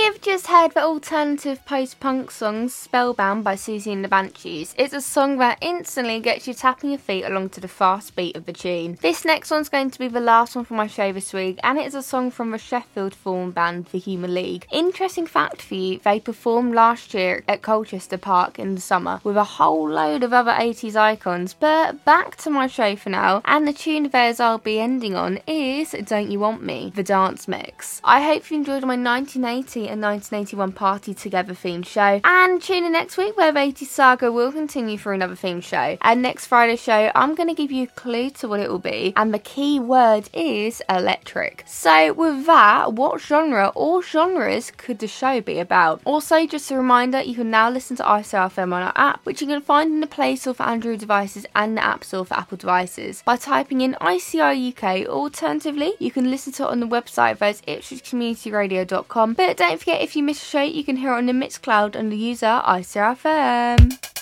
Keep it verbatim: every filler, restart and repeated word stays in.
You've just heard the alternative post-punk song Spellbound by Susie and the Banshees. It's a song that instantly gets you tapping your feet along to the fast beat of the tune. This next one's going to be the last one for my show this week, and it is a song from the Sheffield form band The Human League. Interesting fact for you, they performed last year at Colchester Park in the summer with a whole load of other eighties icons. But back to my show for now, and the tune of theirs I'll be ending on is Don't You Want Me, the dance mix. I hope you enjoyed my nineteen eighty and nineteen eighty-one Party Together themed show, and tune in next week where the eighties saga will continue for another themed show. And next Friday's show, I'm going to give you a clue to what it will be, and the key word is electric. So with that, what genre or genres could the show be about? Also, just a reminder, you can now listen to I C R F M on our app, which you can find in the Play Store for Android devices and the App Store for Apple devices by typing in I C R U K. Alternatively, you can listen to it on the website, that's ipswich community radio dot com. But don't forget, if you miss a show, you can hear it on the Mixcloud under user I C R F M.